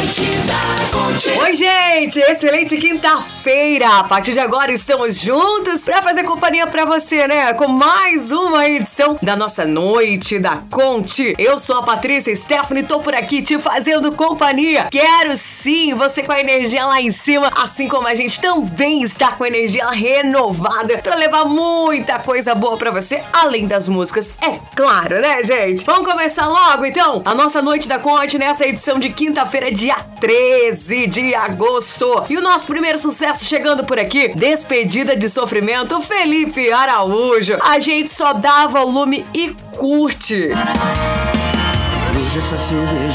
Noite da Conte. Oi, gente! Excelente quinta-feira! A partir de agora estamos juntos pra fazer companhia pra você, né? Com mais uma edição da nossa Noite da Conte. Eu sou a Patrícia Stephanie, tô por aqui te fazendo companhia. Quero sim você com a energia lá em cima, assim como a gente também está com a energia renovada pra levar muita coisa boa pra você, além das músicas, é claro, né, gente? Vamos começar logo, então, a nossa Noite da Conte nessa edição de quinta-feira, dia 13 de agosto. E o nosso primeiro sucesso chegando por aqui, Despedida de Sofrimento, Felipe Araújo. A gente só dá volume e curte. Hoje essa cerveja